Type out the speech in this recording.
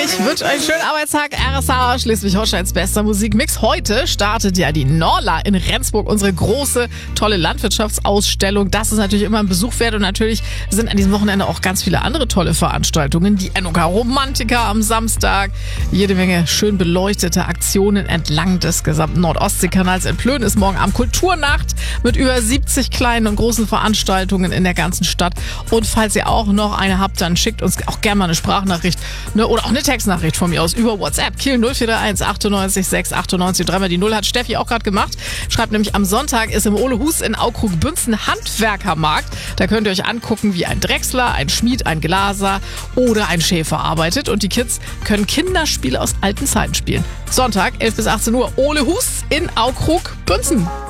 Ich wünsche euch einen schönen Arbeitstag. RSA, Schleswig-Holsteins bester Musikmix. Heute startet ja die Norla in Rendsburg, unsere große, tolle Landwirtschaftsausstellung. Das ist natürlich immer ein Besuch wert und natürlich sind an diesem Wochenende auch ganz viele andere tolle Veranstaltungen. Die NOK Romantica am Samstag, jede Menge schön beleuchtete Aktionen entlang des gesamten Nordostseekanals. In Plön ist morgen Abend Kulturnacht mit über 70 kleinen und großen Veranstaltungen in der ganzen Stadt. Und falls ihr auch noch eine habt, dann schickt uns auch gerne mal eine Sprachnachricht, ne, oder auch eine Textnachricht von mir aus über WhatsApp. Kiel 0431 98 6 98 3 mal die 0 hat Steffi auch gerade gemacht. Schreibt nämlich, am Sonntag ist im Ole Hus in Aukrug-Bünzen Handwerkermarkt. Da könnt ihr euch angucken, wie ein Drechsler, ein Schmied, ein Glaser oder ein Schäfer arbeitet. Und die Kids können Kinderspiele aus alten Zeiten spielen. Sonntag, 11 bis 18 Uhr, Ole Hus in Aukrug-Bünzen.